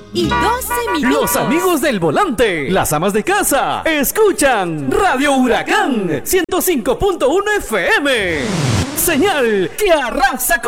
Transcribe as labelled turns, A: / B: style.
A: y 12 minutos.
B: Los amigos del volante, las amas de casa, escuchan Radio Huracán 105.1 FM. Señal que arrasa con